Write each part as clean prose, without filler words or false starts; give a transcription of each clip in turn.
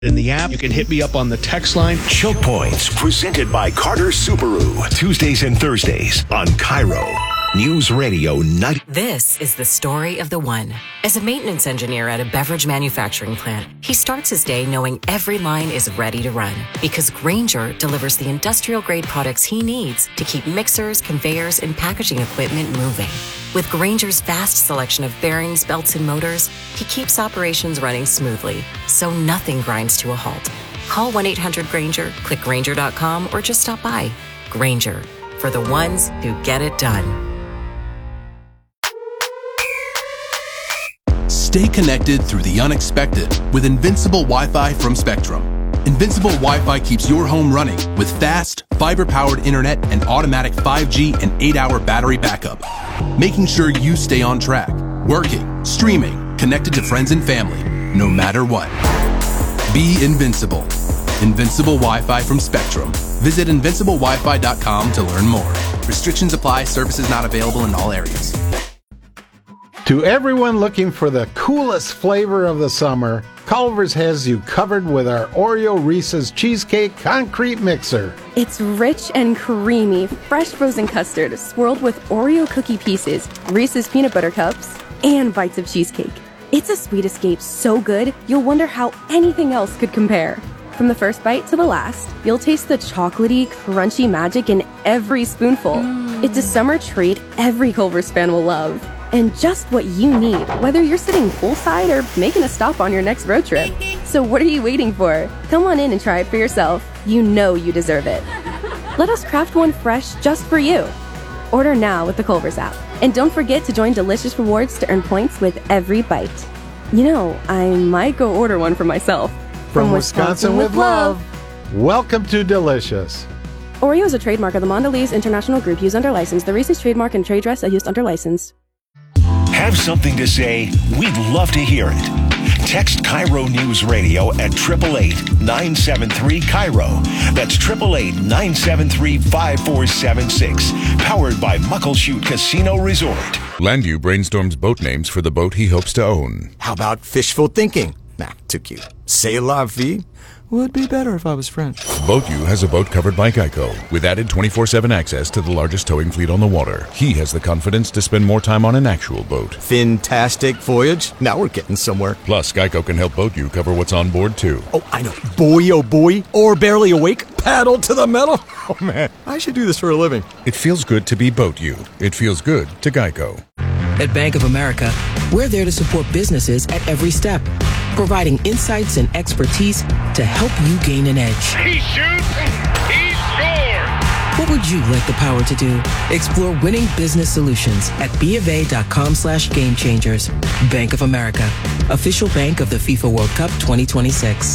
In the app, you can hit me up on the text line. Choke Points, presented by Carter Subaru. Tuesdays and Thursdays on Cairo News Radio 90. This is the story of the one. As a maintenance engineer at a beverage manufacturing plant, he starts his day knowing every line is ready to run because Grainger delivers the industrial-grade products he needs to keep mixers, conveyors, and packaging equipment moving. With Grainger's vast selection of bearings, belts, and motors, he keeps operations running smoothly, so nothing grinds to a halt. Call 1-800-GRAINGER, click Grainger.com, or just stop by. Grainger, for the ones who get it done. Stay connected through the unexpected with Invincible Wi-Fi from Spectrum. Invincible Wi-Fi keeps your home running with fast, fiber-powered internet and automatic 5G and 8-hour battery backup, making sure you stay on track, working, streaming, connected to friends and family, no matter what. Be invincible. Invincible Wi-Fi from Spectrum. Visit invinciblewifi.com to learn more. Restrictions apply. Services not available in all areas. To everyone looking for the coolest flavor of the summer, Culver's has you covered with our Oreo Reese's Cheesecake Concrete Mixer. It's rich and creamy, fresh frozen custard swirled with Oreo cookie pieces, Reese's peanut butter cups, and bites of cheesecake. It's a sweet escape so good, you'll wonder how anything else could compare. From the first bite to the last, you'll taste the chocolatey, crunchy magic in every spoonful. It's a summer treat every Culver's fan will love. And just what you need, whether you're sitting poolside or making a stop on your next road trip. So what are you waiting for? Come on in and try it for yourself. You know you deserve it. Let us craft one fresh just for you. Order now with the Culver's app. And don't forget to join Delicious Rewards to earn points with every bite. You know, I might go order one for myself. From Wisconsin with love. Welcome to Delicious. Oreo is a trademark of the Mondelez International Group used under license. The Reese's trademark and trade dress are used under license. Have something to say? We'd love to hear it. Text Cairo News Radio at 888-973-CAIRO. That's 888-973-5476. Powered by Muckleshoot Casino Resort. Landu brainstorms boat names for the boat he hopes to own. How about fishful thinking? Nah, too cute. C'est la vie? Would be better if I was French. BoatU has a boat covered by Geico with added 24/7 access to the largest towing fleet on the water. He has the confidence to spend more time on an actual boat. Fantastic voyage. Now we're getting somewhere. Plus, Geico can help BoatU cover what's on board, too. Oh, I know. Boy, oh boy. Or barely awake. Paddle to the metal. Oh, man. I should do this for a living. It feels good to be BoatU. It feels good to Geico. At Bank of America, we're there to support businesses at every step, providing insights and expertise to help you gain an edge. He shoots, he scores! What would you like the power to do? Explore winning business solutions at BofA.com/gamechangers. Bank of America, official bank of the FIFA World Cup 2026.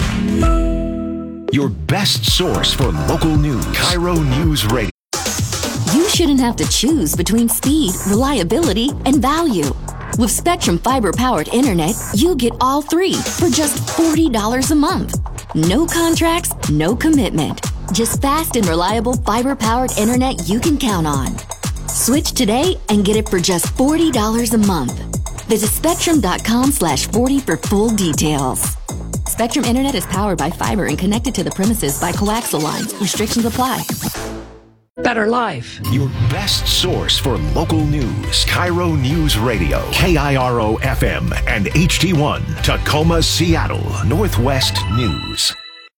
Your best source for local news. Cairo News Radio. You shouldn't have to choose between speed, reliability, and value. With Spectrum fiber-powered internet, you get all three for just $40 a month. No contracts, no commitment. Just fast and reliable fiber-powered internet you can count on. Switch today and get it for just $40 a month. Visit Spectrum.com/40 for full details. Spectrum Internet is powered by fiber and connected to the premises by coaxial lines. Restrictions apply. Better life. Your best source for local news. Cairo News Radio. KIRO FM and HD1. Tacoma, Seattle. Northwest News.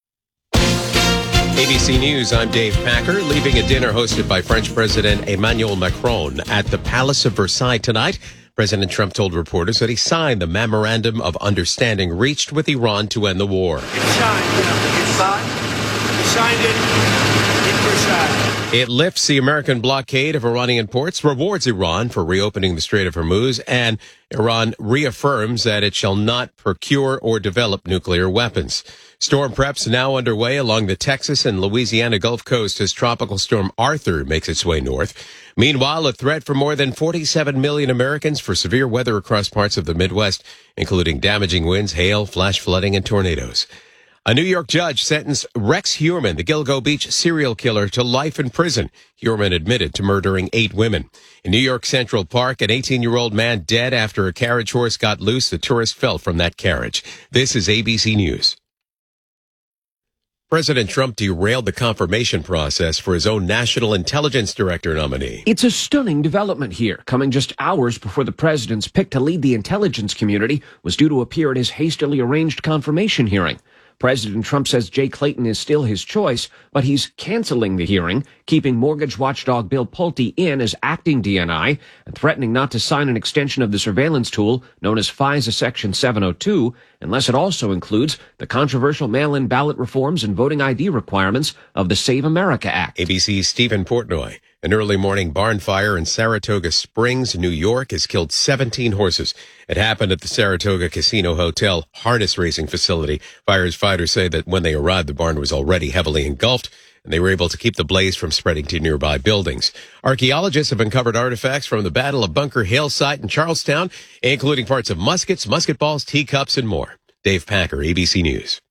ABC News, I'm Dave Packer. Leaving a dinner hosted by French President Emmanuel Macron at the Palace of Versailles tonight, President Trump told reporters that he signed the Memorandum of Understanding reached with Iran to end the war. It's signed. It's signed. He signed it in Versailles. It lifts the American blockade of Iranian ports, rewards Iran for reopening the Strait of Hormuz, and Iran reaffirms that it shall not procure or develop nuclear weapons. Storm preps now underway along the Texas and Louisiana Gulf Coast as Tropical Storm Arthur makes its way north. Meanwhile, a threat for more than 47 million Americans for severe weather across parts of the Midwest, including damaging winds, hail, flash flooding, and tornadoes. A New York judge sentenced Rex Heuermann, the Gilgo Beach serial killer, to life in prison. Heuermann admitted to murdering 8 women. In New York Central Park, an 18-year-old man dead after a carriage horse got loose. The tourist fell from that carriage. This is ABC News. President Trump derailed the confirmation process for his own National Intelligence Director nominee. It's a stunning development here, coming just hours before the president's pick to lead the intelligence community was due to appear at his hastily arranged confirmation hearing. President Trump says Jay Clayton is still his choice, but he's canceling the hearing, keeping mortgage watchdog Bill Pulte in as acting DNI, and threatening not to sign an extension of the surveillance tool known as FISA Section 702, unless it also includes the controversial mail-in ballot reforms and voting ID requirements of the Save America Act. ABC's Stephen Portnoy. An early morning barn fire in Saratoga Springs, New York, has killed 17 horses. It happened at the Saratoga Casino Hotel harness racing facility. Firefighters say that when they arrived, the barn was already heavily engulfed, and they were able to keep the blaze from spreading to nearby buildings. Archaeologists have uncovered artifacts from the Battle of Bunker Hill site in Charlestown, including parts of muskets, musket balls, teacups, and more. Dave Packer, ABC News.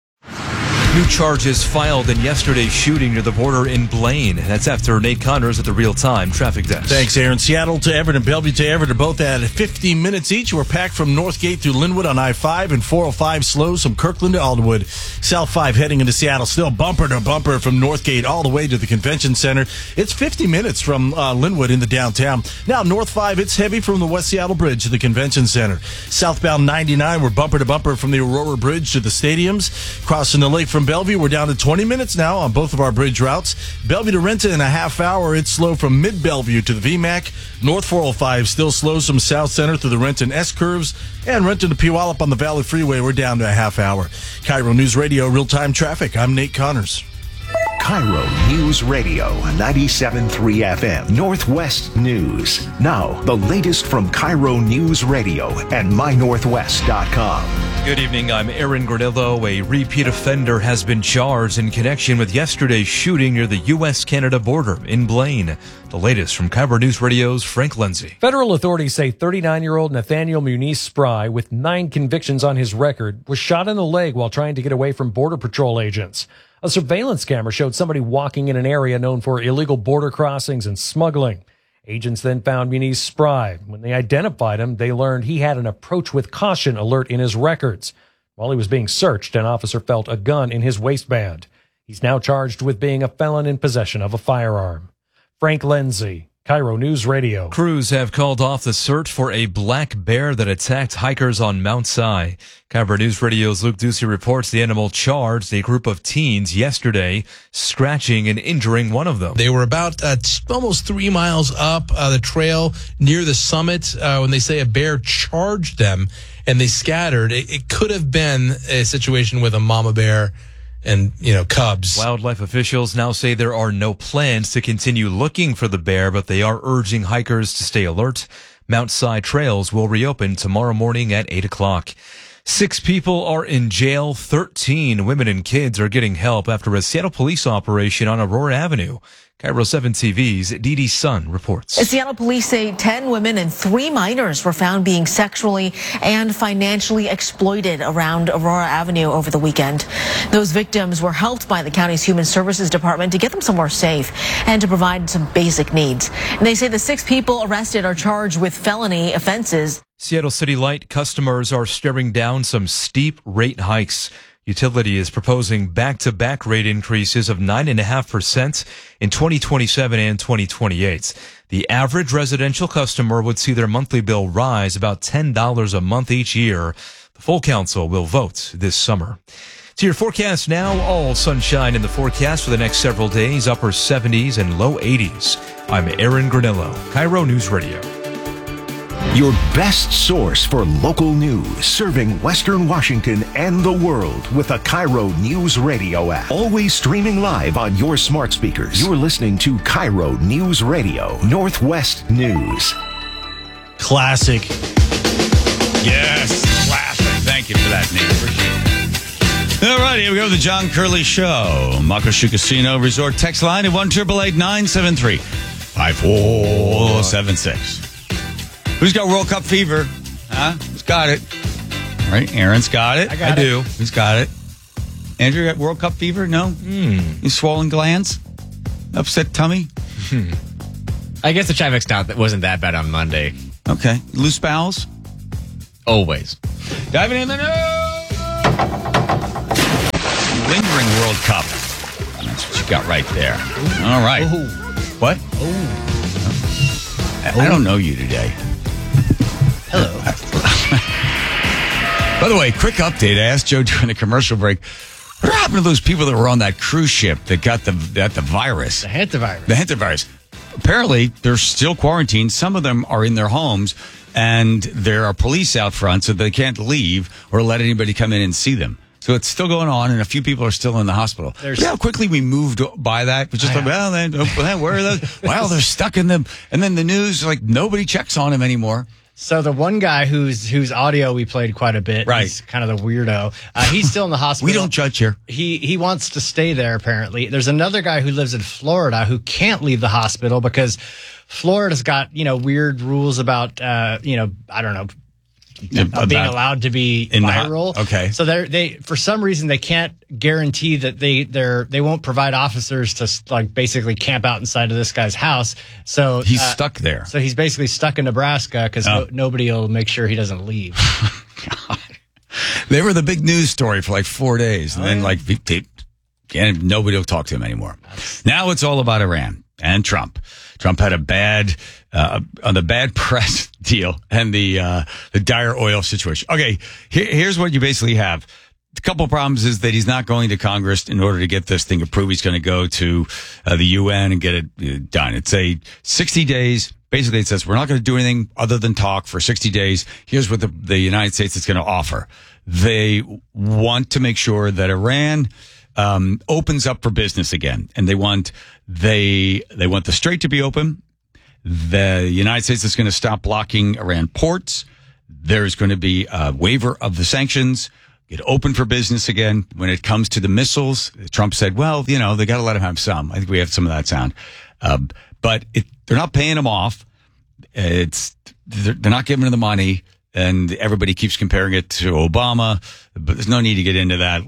New charges filed in yesterday's shooting near the border in Blaine. That's after Nate Connors at the real-time traffic desk. Thanks, Aaron. Seattle to Everett and Bellevue to Everett are both at 50 minutes each. We're packed from Northgate through Linwood on I-5 and 405 slows from Kirkland to Alderwood. South 5 heading into Seattle, still bumper to bumper from Northgate all the way to the Convention Center. It's 50 minutes from Linwood into downtown. Now, North 5, it's heavy from the West Seattle Bridge to the Convention Center. Southbound 99, we're bumper to bumper from the Aurora Bridge to the stadiums. Crossing the lake from Bellevue, we're down to 20 minutes now on both of our bridge routes. Bellevue to Renton in a half hour. It's slow from mid-Bellevue to the VMAC. North 405 still slows from South Center through the Renton S-curves. And Renton to Puyallup on the Valley Freeway, we're down to a half hour. Cairo News Radio, real-time traffic. I'm Nate Connors. Cairo News Radio, 97.3 FM, Northwest News. Now, the latest from Cairo News Radio and mynorthwest.com. Good evening, I'm Aaron Granillo. A repeat offender has been charged in connection with yesterday's shooting near the U.S.-Canada border in Blaine. The latest from Cairo News Radio's Frank Lindsay. Federal authorities say 39-year-old Nathaniel Muniz Spry, with 9 convictions on his record, was shot in the leg while trying to get away from Border Patrol agents. A surveillance camera showed somebody walking in an area known for illegal border crossings and smuggling. Agents then found Muniz Spry. When they identified him, they learned he had an approach with caution alert in his records. While he was being searched, an officer felt a gun in his waistband. He's now charged with being a felon in possession of a firearm. Frank Lindsay, Cairo News Radio. Crews have called off the search for a black bear that attacked hikers on Mount Si. Cairo News Radio's Luke Ducey reports the animal charged a group of teens yesterday, scratching and injuring one of them. They were about almost 3 miles up the trail near the summit when they say a bear charged them and they scattered. It could have been a situation with a mama bear and, cubs. Wildlife officials now say there are no plans to continue looking for the bear, but they are urging hikers to stay alert. Mount Si trails will reopen tomorrow morning at 8 o'clock. 6 people are in jail. 13 women and kids are getting help after a Seattle police operation on Aurora Avenue. Cairo 7 TV's Dee Sun reports. Seattle police say 10 women and 3 minors were found being sexually and financially exploited around Aurora Avenue over the weekend. Those victims were helped by the county's Human Services Department to get them somewhere safe and to provide some basic needs. And they say the 6 people arrested are charged with felony offenses. Seattle City Light customers are staring down some steep rate hikes. Utility is proposing back-to-back rate increases of 9.5% in 2027 and 2028. The average residential customer would see their monthly bill rise about $10 a month each year. The full council will vote this summer. To your forecast now, all sunshine in the forecast for the next several days, upper 70s and low 80s. I'm Aaron Granillo, Cairo News Radio. Your best source for local news, serving Western Washington and the world with the Cairo News Radio app. Always streaming live on your smart speakers. You're listening to Cairo News Radio, Northwest News. Classic. Yes, classic. Thank you for that, Nate. Appreciate it. All right, here we go. The John Curley Show. Makoshu Casino Resort text line at 1-888-973-5476. Who's got World Cup fever? Huh? Who's got it? All right, Aaron's got it. I do. Who's got it? Andrew got World Cup fever? No? You swollen glands? Upset tummy? I guess the traffic stop that wasn't that bad on Monday. Okay. Loose bowels? Always. Diving in the news! lingering World Cup. That's what you got right there. All right. What? I don't know you today. Hello. By the way, quick update. I asked Joe during the commercial break, what happened to those people that were on that cruise ship that got the virus? The hantavirus. The hantavirus. Apparently, they're still quarantined. Some of them are in their homes, and there are police out front, so they can't leave or let anybody come in and see them. So it's still going on, and a few people are still in the hospital. But how quickly we moved by that. We're just like, well, then, where are those? Well, they're stuck in them. And then the news, like, nobody checks on them anymore. So the one guy whose audio we played quite a bit, right. He's kind of the weirdo. He's still in the hospital. We don't judge here. He wants to stay there, apparently. There's another guy who lives in Florida who can't leave the hospital because Florida's got, weird rules about, I don't know, being allowed to be viral. Okay. So they for some reason they can't guarantee that they won't provide officers to basically camp out inside of this guy's house. So he's stuck there. So he's basically stuck in Nebraska because nobody will make sure he doesn't leave. God. They were the big news story for like 4 days, and then nobody will talk to him anymore. Now it's all about Iran and Trump. Trump had a bad on the bad press deal and the dire oil situation. Okay, here's what you basically have. A couple of problems is that he's not going to Congress in order to get this thing approved. He's going to go to the UN and get it done. It's a 60 days. Basically, it says we're not going to do anything other than talk for 60 days. Here's what the United States is going to offer. They want to make sure that Iran opens up for business again, and they want the strait to be open. The United States is going to stop blocking Iran ports. There's going to be a waiver of the sanctions, get open for business again. When it comes to the missiles, Trump said, well, they got to let him have some. I think we have some of that sound. But they're not paying him off. They're not giving him the money, and everybody keeps comparing it to Obama, but there's no need to get into that.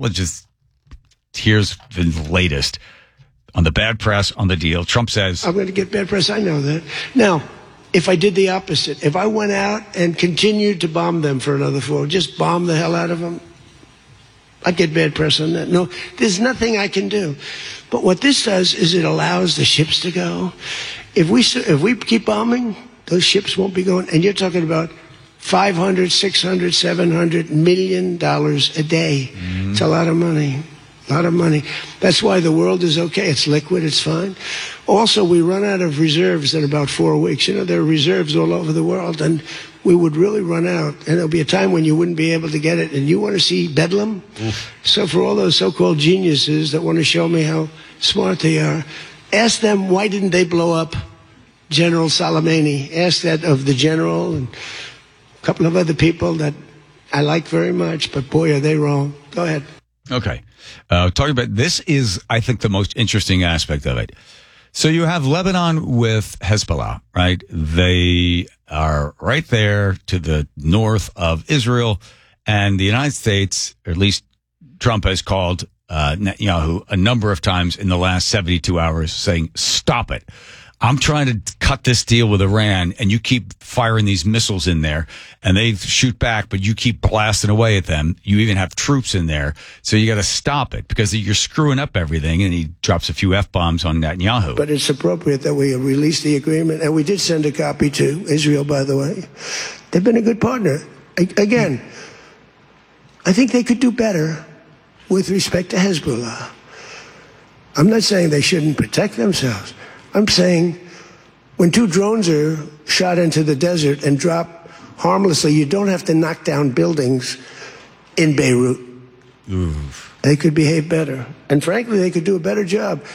Here's the latest. On the bad press, on the deal, Trump says, I'm going to get bad press. I know that. Now, if I did the opposite, if I went out and continued to bomb them for another 4, just bomb the hell out of them, I'd get bad press on that. No, there's nothing I can do. But what this does is it allows the ships to go. If we keep bombing, those ships won't be going. And you're talking about $500, $600, $700 million a day. It's a lot of money. A lot of money. That's why the world is okay. It's liquid. It's fine. Also, we run out of reserves in about 4 weeks. There are reserves all over the world, and we would really run out. And there'll be a time when you wouldn't be able to get it. And you want to see Bedlam? So for all those so-called geniuses that want to show me how smart they are, ask them why didn't they blow up General Soleimani? Ask that of the general and a couple of other people that I like very much, but boy, are they wrong. Go ahead. Okay. Talking about this is, I think, the most interesting aspect of it. So you have Lebanon with Hezbollah, right? They are right there to the north of Israel, and the United States, or at least Trump, has called Netanyahu a number of times in the last 72 hours saying, stop it. I'm trying to cut this deal with Iran, and you keep firing these missiles in there, and they shoot back, but you keep blasting away at them. You even have troops in there, so you got to stop it because you're screwing up everything. And he drops a few F-bombs on Netanyahu. But it's appropriate that we release the agreement, and we did send a copy to Israel, by the way. They've been a good partner. Again, I think they could do better with respect to Hezbollah. I'm not saying they shouldn't protect themselves. I'm saying when 2 drones are shot into the desert and drop harmlessly, you don't have to knock down buildings in Beirut. Oof. They could behave better. And frankly, they could do a better job.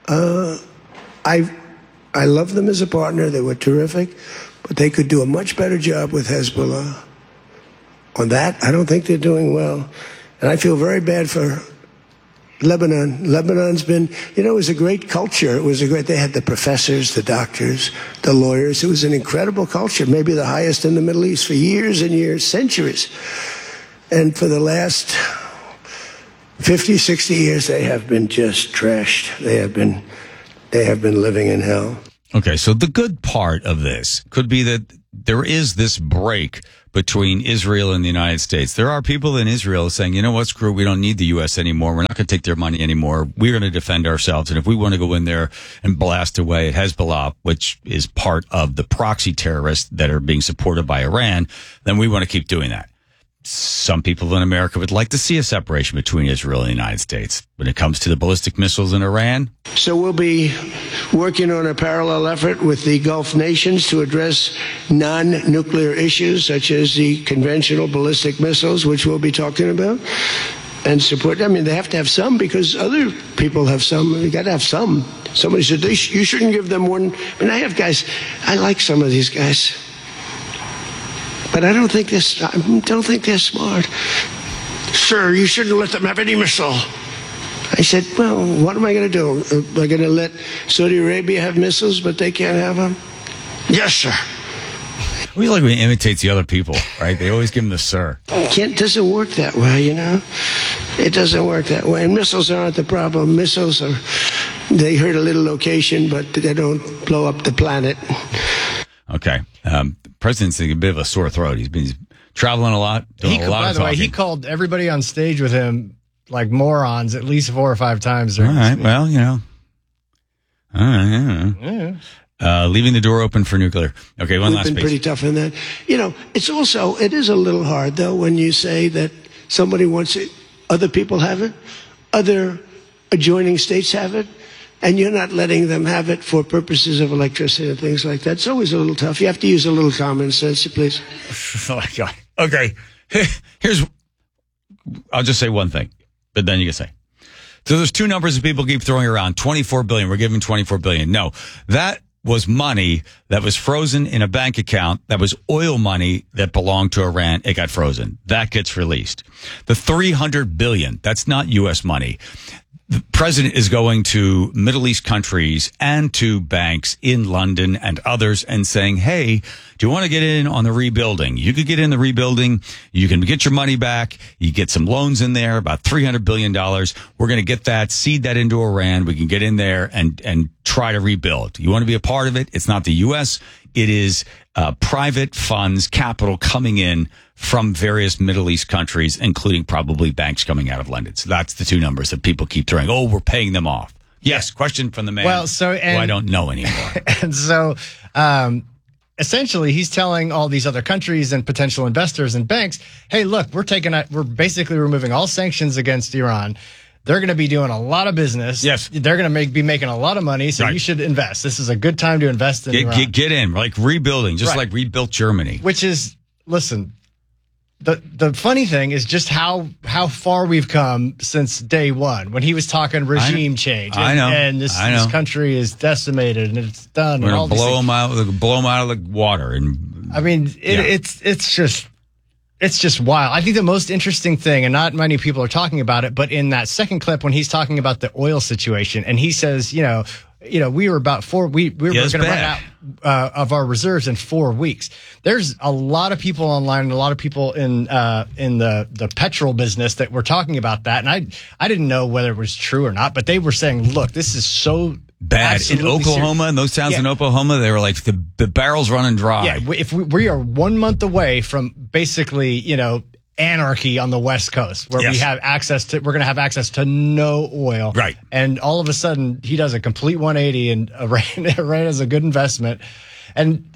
I love them as a partner. They were terrific. But they could do a much better job with Hezbollah. On that, I don't think they're doing well. And I feel very bad for Lebanon. Lebanon's been, it was a great culture. They had the professors, the doctors, the lawyers. It was an incredible culture, maybe the highest in the Middle East for years and years, centuries. And for the last 50, 60 years, they have been just trashed. They have been living in hell. Okay, so the good part of this could be that there is this break between Israel and the United States. There are people in Israel saying, you know what, screw, we don't need the U.S. anymore. We're not going to take their money anymore. We're going to defend ourselves. And if we want to go in there and blast away at Hezbollah, which is part of the proxy terrorists that are being supported by Iran, then we want to keep doing that. Some people in America would like to see a separation between Israel and the United States. When it comes to the ballistic missiles in Iran, So we'll be working on a parallel effort with the Gulf nations to address non-nuclear issues such as the conventional ballistic missiles, which we'll be talking about, and support. I mean, they have to have some because other people have some. You got to have some. Somebody said you shouldn't give them one. I mean, I have guys. I like some of these guys, but I don't think they're smart. Sir, you shouldn't let them have any missile. I said, well, what am I going to do? Am I going to let Saudi Arabia have missiles, but they can't have them? Yes, sir. we like when he imitates the other people, right? They always give him the sir. It doesn't work that way, you know? It doesn't work that way. And missiles aren't the problem. Missiles they hurt a little location, but they don't blow up the planet. Okay. The president's a bit of a sore throat. He's been traveling a lot, doing a lot by of the way, talking. he called everybody on stage with him like morons at least 4 or 5 times during All right. this Well, you know. All right. Yeah. Leaving the door open for nuclear. Okay, one We've last been piece. pretty tough on that. You know, it is a little hard, though, when you say that somebody wants it, other people have it, other adjoining states have it, and you're not letting them have it for purposes of electricity and things like that. It's always a little tough. You have to use a little common sense, please. Oh, my God. Okay. I'll just say one thing, but then you can say. So there's two numbers that people keep throwing around. 24 billion. We're giving 24 billion. No, that was money that was frozen in a bank account. That was oil money that belonged to Iran. It got frozen. That gets released. The 300 billion, that's not U.S. money. The president is going to Middle East countries and to banks in London and others and saying, hey, do you want to get in on the rebuilding? You could get in the rebuilding. You can get your money back. You get some loans in there, about $300 billion. We're going to get that, seed that into Iran. We can get in there and try to rebuild. You want to be a part of it? It's not the U.S. It is private funds, capital coming in from various Middle East countries, including probably banks coming out of London. So that's the two numbers that people keep throwing. Oh, we're paying them off. Yes, question from the man. Well, who I don't know anymore. And so, essentially, he's telling all these other countries and potential investors and banks, hey, look, we're basically removing all sanctions against Iran. They're going to be doing a lot of business. Yes. They're going to be making a lot of money, so you should invest. This is a good time to invest in Iran. Get in, like rebuilding, just like rebuilt Germany. Which is, listen, the funny thing is just how far we've come since day one when he was talking regime change. I know. And this country is decimated and it's done. We're going going to to blow them out of the water. And I mean, it's just wild. I think the most interesting thing, and not many people are talking about it, but in that second clip when he's talking about the oil situation, and he says, we were about we were going to run out of our reserves in 4 weeks. There's a lot of people online and a lot of people in the petrol business that were talking about that, and I didn't know whether it was true or not, but they were saying, look, this is so bad in Oklahoma, in those towns in Oklahoma, they were like the barrel's running dry. Yeah, if we are 1 month away from basically, anarchy on the West Coast, where we have we're going to have access to no oil. Right. And all of a sudden, he does a complete 180, and Iran is a good investment. And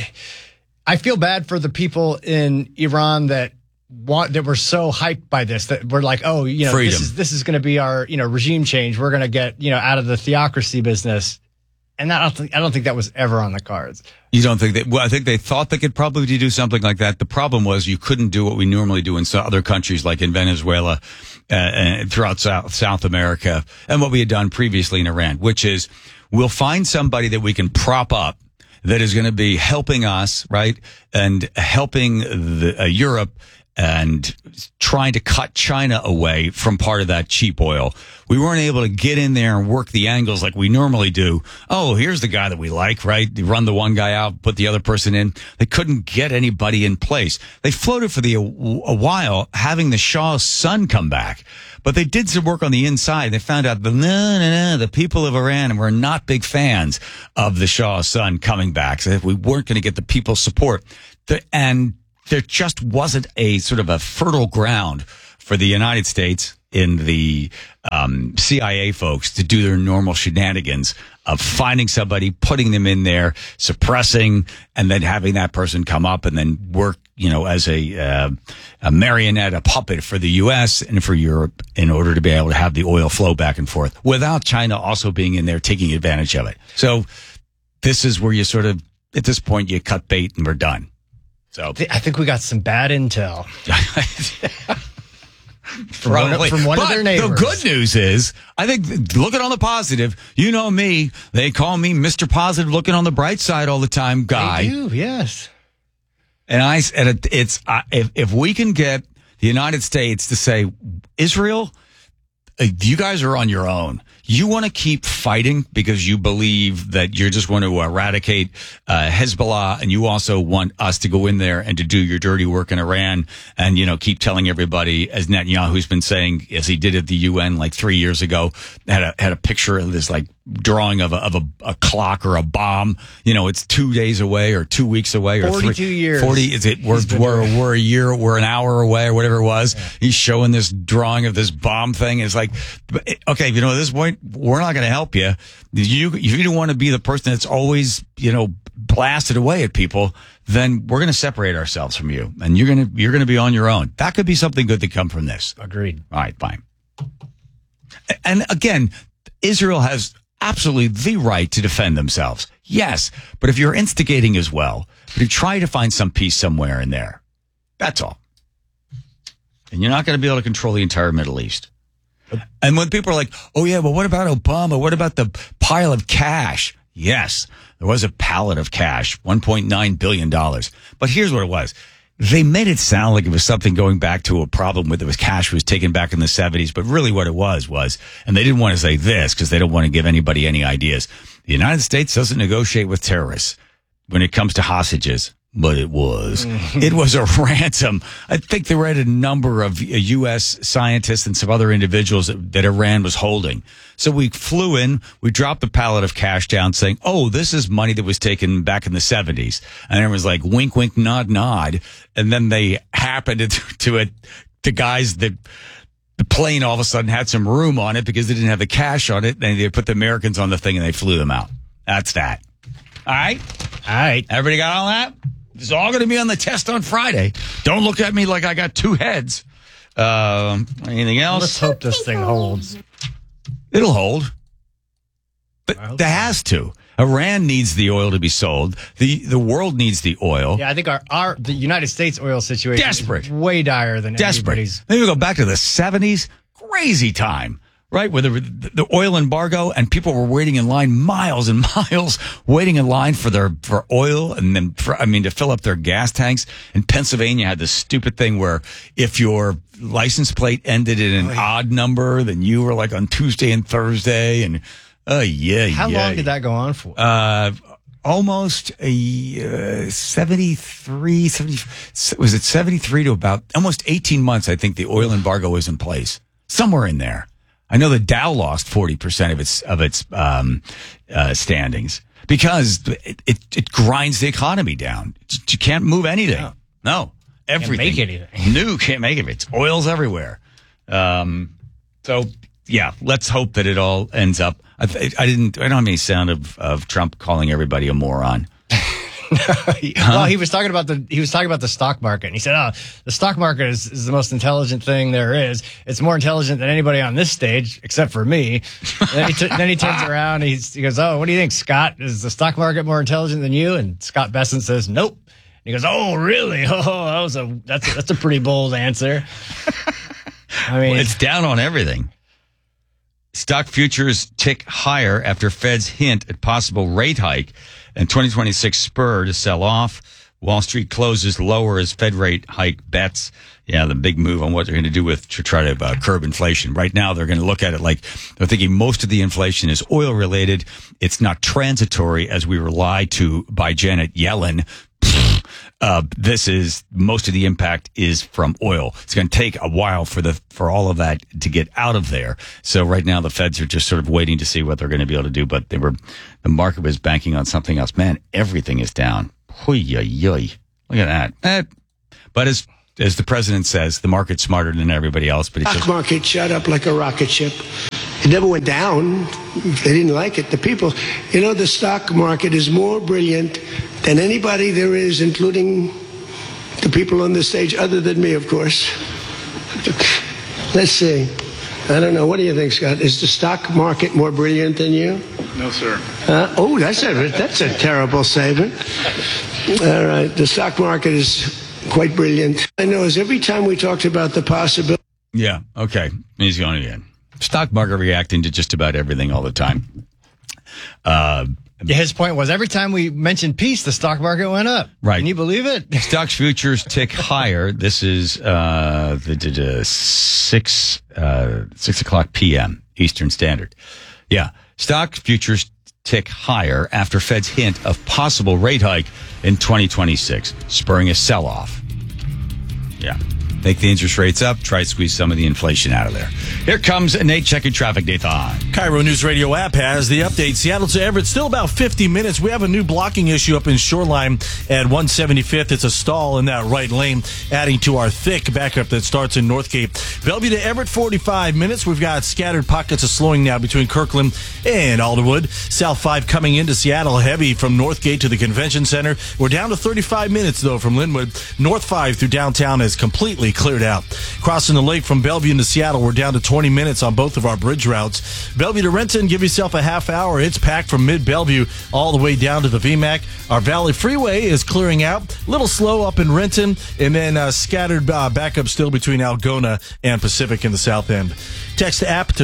I feel bad for the people in Iran that were so hyped by this, that we're like, this is going to be our, regime change. We're going to get, out of the theocracy business. And I don't think that was ever on the cards. You don't think that? Well, I think they thought they could probably do something like that. The problem was you couldn't do what we normally do in some other countries, like in Venezuela, and throughout South America, and what we had done previously in Iran, which is we'll find somebody that we can prop up that is going to be helping us, right, and helping Europe and trying to cut China away from part of that cheap oil. We weren't able to get in there and work the angles like we normally do. Oh, here's the guy that we like, right? You run the one guy out, put the other person in. They couldn't get anybody in place. They floated for a while, having the Shah's son come back. But they did some work on the inside. They found out the people of Iran were not big fans of the Shah's son coming back. So we weren't going to get the people's support. And there just wasn't a sort of a fertile ground for the United States in the CIA folks to do their normal shenanigans of finding somebody, putting them in there, suppressing, and then having that person come up and then work, as a marionette, a puppet for the U.S. and for Europe in order to be able to have the oil flow back and forth without China also being in there taking advantage of it. So this is where you sort of, at this point, you cut bait and we're done. So I think we got some bad intel. From one of their neighbors. The good news is, I think, looking on the positive, you know me, they call me Mr. Positive, looking on the bright side all the time guy. They do, yes. And if we can get the United States to say, Israel, you guys are on your own. You want to keep fighting because you believe that you're just going to eradicate Hezbollah, and you also want us to go in there and to do your dirty work in Iran and, keep telling everybody, as Netanyahu's been saying, as he did at the UN like 3 years ago, had a picture of this like drawing of a clock or a bomb. It's 2 days away or 2 weeks away or 42 years. 40. Is it? We're a year. We're an hour away or whatever it was. Yeah. He's showing this drawing of this bomb thing. It's like, okay, at this point, we're not going to help you. If you don't want to be the person that's always, blasted away at people, then we're going to separate ourselves from you, and you're going to be on your own. That could be something good to come from this. Agreed. All right, fine. And again, Israel has absolutely the right to defend themselves. Yes, but if you're instigating as well, but you try to find some peace somewhere in there. That's all. And you're not going to be able to control the entire Middle East. And when people are like, oh yeah, but what about Obama? What about the pile of cash? Yes, there was a pallet of cash, $1.9 billion. But here's what it was. They made it sound like it was something going back to a problem with cash was taken back in the 70s. But really what it was, and they didn't want to say this because they don't want to give anybody any ideas. The United States doesn't negotiate with terrorists when it comes to hostages. But it was. It was a ransom. I think they were at a number of U.S. scientists and some other individuals that Iran was holding. So we flew in, we dropped the pallet of cash down saying, oh, this is money that was taken back in the 70s. And everyone's like, wink, wink, nod, nod. And then they happened to guys that the plane all of a sudden had some room on it because they didn't have the cash on it. And they put the Americans on the thing and they flew them out. That's that. All right? All right. Everybody got all that? It's all going to be on the test on Friday. Don't look at me like I got two heads. Anything else? Let's hope this thing holds. It'll hold. But there has to. Iran needs the oil to be sold. The world needs the oil. Yeah, I think the United States oil situation is way dire than anybody's. Maybe we go back to the 70s. Crazy time. Right, where the oil embargo and people were waiting in line miles and miles, waiting in line for oil and then to fill up their gas tanks. And Pennsylvania had this stupid thing where if your license plate ended in an odd number, then you were like on Tuesday and Thursday. And how long did that go on for? Almost 73 to about almost 18 months. I think the oil embargo was in place somewhere in there. I know the Dow lost 40% of its standings because it grinds the economy down. You can't move anything. No, everything. Can't make anything. No, can't make it. It's oil's everywhere. So yeah, let's hope that it all ends up. I don't have any sound of Trump calling everybody a moron. Well, he was talking about the stock market, and he said, "Oh, the stock market is the most intelligent thing there is. It's more intelligent than anybody on this stage, except for me." And then he turns around, and he goes, "Oh, what do you think, Scott? Is the stock market more intelligent than you?" And Scott Bessent says, "Nope." And he goes, "Oh, really? Oh, that's a pretty bold answer." I mean, it's down on everything. Stock futures tick higher after Fed's hint at possible rate hike. And 2026 spur to sell off. Wall Street closes lower as Fed rate hike bets. Yeah, the big move on what they're going to do to try to curb inflation. Right now, they're going to look at it like they're thinking most of the inflation is oil related. It's not transitory, as we were lied to by Janet Yellen. Most of the impact is from oil. It's going to take a while for all of that to get out of there. So right now the Feds are just sort of waiting to see what they're going to be able to do. But the market was banking on something else. Man, everything is down. Look at that. But as the president says, the market's smarter than everybody else. But Stock market shot up like a rocket ship. It never went down. They didn't like it. The people, the stock market is more brilliant than anybody there is, including the people on the stage, other than me, of course. Let's see. I don't know. What do you think, Scott? Is the stock market more brilliant than you? No, sir. That's a terrible statement. All right. The stock market is quite brilliant. I know, as every time we talked about the possibility. Yeah. Okay. He's going again. Stock market reacting to just about everything all the time. His point was every time we mentioned peace, the stock market went up. Right. Can you believe it? Stocks futures tick higher. This is 6 o'clock p.m. Eastern Standard. Yeah. Stock futures tick higher after Fed's hint of possible rate hike in 2026, spurring a sell-off. Yeah. Take the interest rates up, try to squeeze some of the inflation out of there. Here comes Nate checking traffic, Nathan. Cairo News Radio app has the update. Seattle to Everett, still about 50 minutes. We have a new blocking issue up in Shoreline at 175th. It's a stall in that right lane, adding to our thick backup that starts in Northgate. Bellevue to Everett, 45 minutes. We've got scattered pockets of slowing now between Kirkland and Alderwood. South 5 coming into Seattle, heavy from Northgate to the Convention Center. We're down to 35 minutes, though, from Linwood. North 5 through downtown is completely cleared out. Crossing the lake from Bellevue into Seattle, we're down to 20 minutes on both of our bridge routes. Bellevue to Renton, give yourself a half hour. It's packed from mid-Bellevue all the way down to the VMAC. Our Valley Freeway is clearing out. A little slow up in Renton, and then scattered backup still between Algona and Pacific in the south end. Text the app to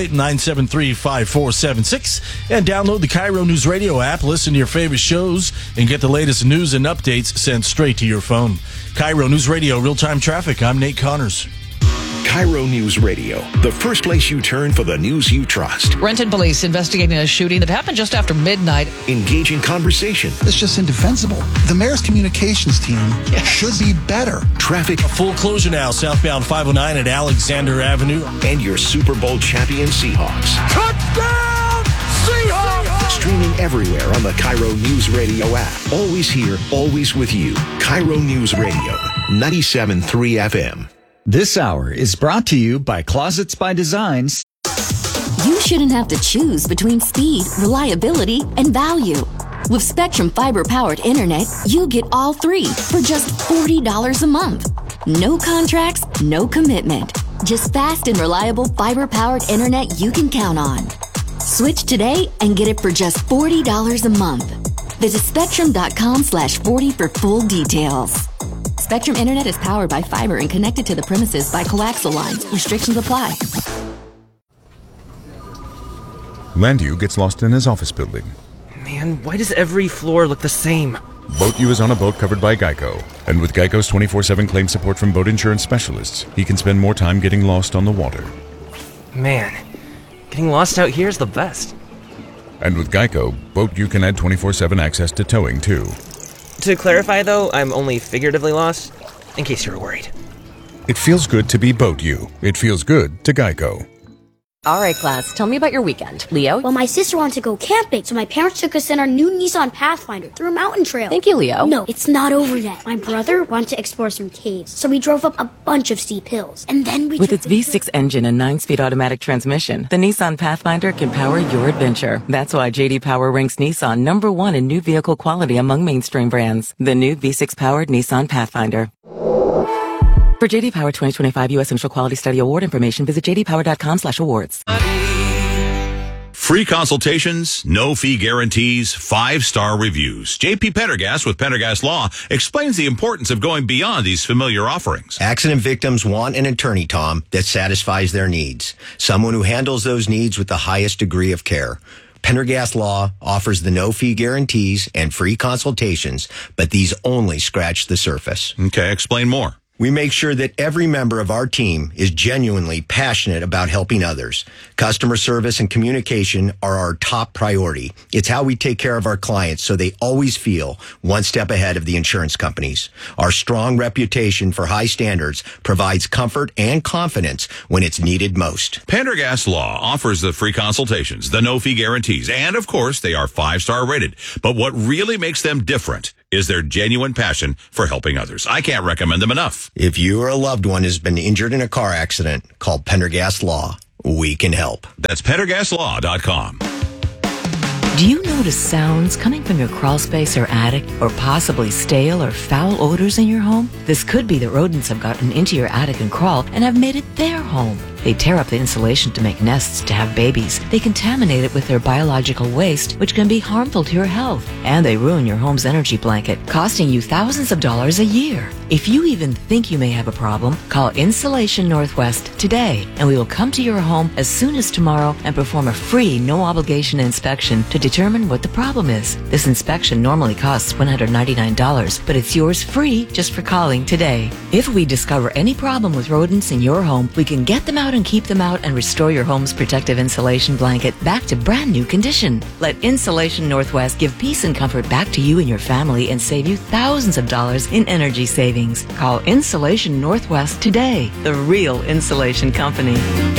888-973-5476 and download the Cairo News Radio app. Listen to your favorite shows and get the latest news and updates sent straight to your phone. Cairo News Radio, real-time traffic. I'm Nate Connors. Cairo News Radio, the first place you turn for the news you trust. Renton police investigating a shooting that happened just after midnight. Engaging conversation. It's just indefensible. The mayor's communications team should be better. Traffic. A full closure now, southbound 509 at Alexander Avenue. And your Super Bowl champion Seahawks. Touchdown, Seahawks! Streaming everywhere on the Cairo News Radio app. Always here, always with you. Cairo News Radio, 97.3 FM. This hour is brought to you by Closets by Design. You shouldn't have to choose between speed, reliability, and value. With Spectrum fiber-powered internet, you get all three for just $40 a month. No contracts, no commitment. Just fast and reliable fiber-powered internet you can count on. Switch today and get it for just $40 a month. Visit spectrum.com/40 for full details. Spectrum Internet is powered by fiber and connected to the premises by coaxial lines. Restrictions apply. Landu gets lost in his office building. Man, why does every floor look the same? BoatU is on a boat covered by Geico. And with Geico's 24/7 claim support from boat insurance specialists, he can spend more time getting lost on the water. Man, getting lost out here is the best. And with Geico, BoatU can add 24/7 access to towing, too. To clarify, though, I'm only figuratively lost, in case you were worried. It feels good to be BoatU. It feels good to Geico. All right, class, tell me about your weekend. Leo? Well, my sister wanted to go camping, so my parents took us in our new Nissan Pathfinder through a mountain trail. Thank you, Leo. No, it's not over yet. My brother wanted to explore some caves, so we drove up a bunch of steep hills. And then we With its V6 engine and 9-speed automatic transmission, the Nissan Pathfinder can power your adventure. That's why J.D. Power ranks Nissan #1 in new vehicle quality among mainstream brands. The new V6-powered Nissan Pathfinder. For J.D. Power 2025 U.S. Initial Quality Study Award information, visit jdpower.com/awards. Free consultations, no fee guarantees, 5-star reviews. J.P. Pendergast with Pendergast Law explains the importance of going beyond these familiar offerings. Accident victims want an attorney, Tom, that satisfies their needs. Someone who handles those needs with the highest degree of care. Pendergast Law offers the no-fee guarantees and free consultations, but these only scratch the surface. Okay, explain more. We make sure that every member of our team is genuinely passionate about helping others. Customer service and communication are our top priority. It's how we take care of our clients so they always feel one step ahead of the insurance companies. Our strong reputation for high standards provides comfort and confidence when it's needed most. Pendergast Law offers the free consultations, the no-fee guarantees, and of course, they are 5-star rated. But what really makes them different is their genuine passion for helping others. I can't recommend them enough. If you or a loved one has been injured in a car accident, call Pendergast Law. We can help. That's PendergastLaw.com. Do you notice sounds coming from your crawl space or attic, or possibly stale or foul odors in your home? This could be that rodents have gotten into your attic and crawl and have made it their home. They tear up the insulation to make nests to have babies. They contaminate it with their biological waste, which can be harmful to your health. And they ruin your home's energy blanket, costing you thousands of dollars a year. If you even think you may have a problem, call Insulation Northwest today, and we will come to your home as soon as tomorrow and perform a free, no-obligation inspection to determine what the problem is. This inspection normally costs $199, but it's yours free just for calling today. If we discover any problem with rodents in your home, we can get them out and keep them out and restore your home's protective insulation blanket back to brand new condition. Let Insulation Northwest give peace and comfort back to you and your family and save you thousands of dollars in energy savings. Call Insulation Northwest today, the real insulation company.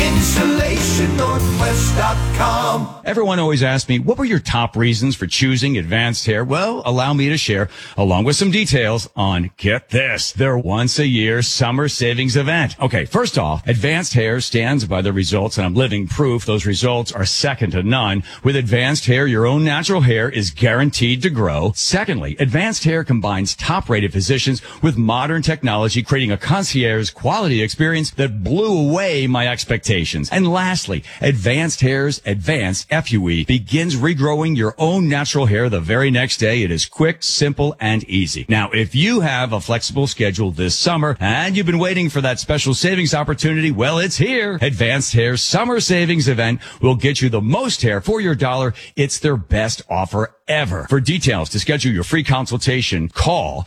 InsulationNorthwest.com. Everyone always asks me, what were your top reasons for choosing Advanced Hair? Well, allow me to share, along with some details on, get this, their once-a-year summer savings event. Okay, first off, Advanced Hair stands by the results, and I'm living proof those results are second to none. With Advanced Hair, your own natural hair is guaranteed to grow. Secondly, Advanced Hair combines top-rated physicians with modern technology, creating a concierge quality experience that blew away my expectations. And lastly, Advanced Hair's Advanced FUE begins regrowing your own natural hair the very next day. It is quick, simple, and easy. Now, if you have a flexible schedule this summer and you've been waiting for that special savings opportunity, well, it's here. Advanced Hair's Summer Savings Event will get you the most hair for your dollar. It's their best offer ever. For details to schedule your free consultation, call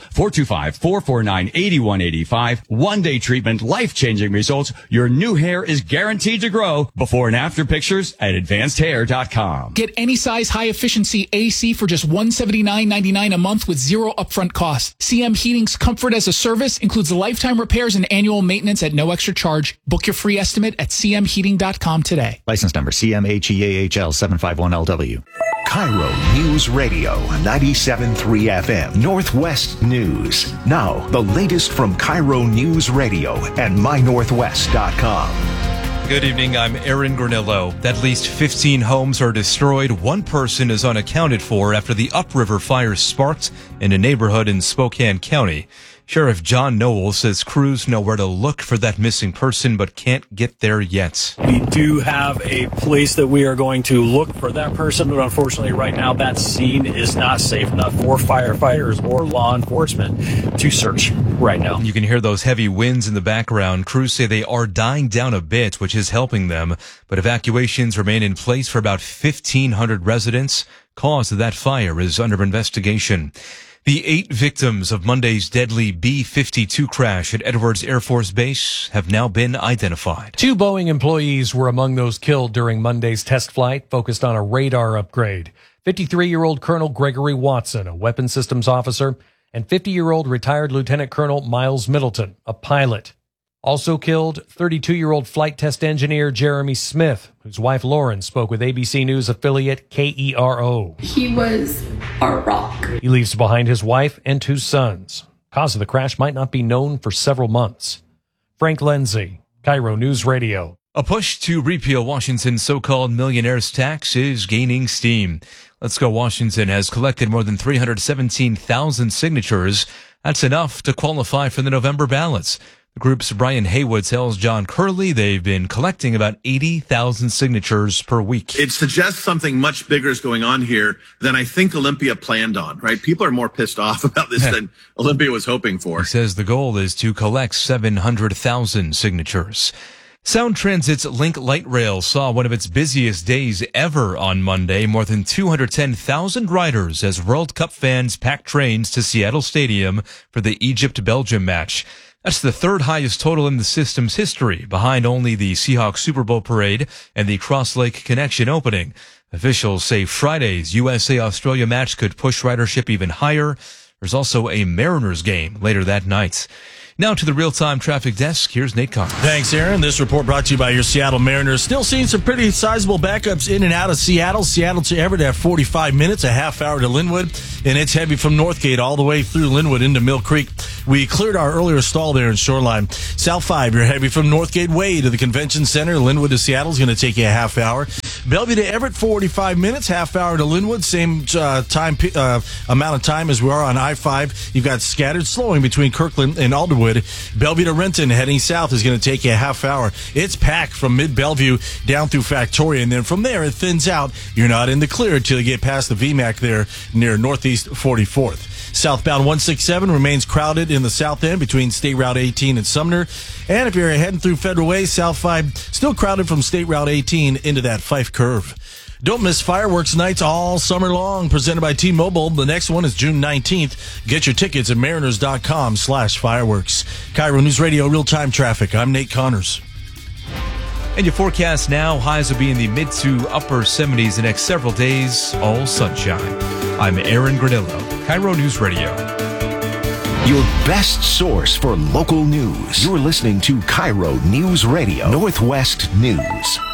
425-449-8185. One-day treatment, life-changing results. Your new hair is guaranteed to grow. Before and after pictures at advancedhair.com. Get any size high-efficiency AC for just $179.99 a month with zero upfront cost. CM Heating's Comfort as a Service includes lifetime repairs and annual maintenance at no extra charge. Book your free estimate at cmheating.com today. License number CMHEAHL 751LW. Cairo News Radio 97.3 FM Northwest News. Now, the latest from Cairo News Radio and mynorthwest.com. Good evening, I'm Aaron Granillo. At least 15 homes are destroyed. One person is unaccounted for after the upriver fire sparked in a neighborhood in Spokane County. Sheriff John Noel says crews know where to look for that missing person but can't get there yet. We do have a place that we are going to look for that person, but unfortunately right now that scene is not safe enough for firefighters or law enforcement to search right now. You can hear those heavy winds in the background. Crews say they are dying down a bit, which is helping them, but evacuations remain in place for about 1,500 residents. Cause of that fire is under investigation. The 8 victims of Monday's deadly B-52 crash at Edwards Air Force Base have now been identified. 2 Boeing employees were among those killed during Monday's test flight focused on a radar upgrade. 53-year-old Colonel Gregory Watson, a weapons systems officer, and 50-year-old retired Lieutenant Colonel Miles Middleton, a pilot. Also killed, 32-year-old flight test engineer Jeremy Smith, whose wife Lauren spoke with ABC News affiliate KERO. He was our rock. He leaves behind his wife and 2 sons. Cause of the crash might not be known for several months. Frank Lindsay, Cairo News Radio. A push to repeal Washington's so-called millionaire's tax is gaining steam. Let's Go Washington has collected more than 317,000 signatures. That's enough to qualify for the November ballots. The group's Brian Haywood tells John Curley they've been collecting about 80,000 signatures per week. It suggests something much bigger is going on here than I think Olympia planned on, right? People are more pissed off about this than Olympia was hoping for. He says the goal is to collect 700,000 signatures. Sound Transit's Link Light Rail saw one of its busiest days ever on Monday. More than 210,000 riders as World Cup fans packed trains to Seattle Stadium for the Egypt-Belgium match. That's the 3rd highest total in the system's history, behind only the Seahawks Super Bowl parade and the Cross Lake Connection opening. Officials say Friday's USA-Australia match could push ridership even higher. There's also a Mariners game later that night. Now to the real-time traffic desk. Here's Nate Connor. Thanks, Aaron. This report brought to you by your Seattle Mariners. Still seeing some pretty sizable backups in and out of Seattle. Seattle to Everett at 45 minutes, a half hour to Linwood. And it's heavy from Northgate all the way through Linwood into Mill Creek. We cleared our earlier stall there in Shoreline. South 5, you're heavy from Northgate Way to the Convention Center. Linwood to Seattle is going to take you a half hour. Bellevue to Everett, 45 minutes, half hour to Linwood. Same amount of time as we are on I-5. You've got scattered slowing between Kirkland and Alderwood. Bellevue to Renton, heading south, is going to take you a half hour. It's packed from mid-Bellevue down through Factoria, and then from there it thins out. You're not in the clear until you get past the VMAC there near Northeast 44th. Southbound 167 remains crowded in the south end between State Route 18 and Sumner. And if you're heading through Federal Way, South 5 still crowded from State Route 18 into that Fife curve. Don't miss fireworks nights all summer long, presented by T-Mobile. The next one is June 19th. Get your tickets at mariners.com/fireworks. Cairo News Radio, real-time traffic. I'm Nate Connors. And your forecast now, highs will be in the mid to upper 70s the next several days, all sunshine. I'm Aaron Granillo, Cairo News Radio. Your best source for local news. You're listening to Cairo News Radio, Northwest News.